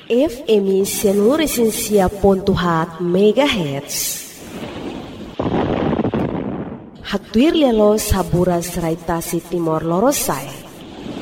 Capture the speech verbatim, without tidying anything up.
F M Seluruh Pontuhat Megahertz. Haktuir lelo sabura seraitasi Timor Lorosai.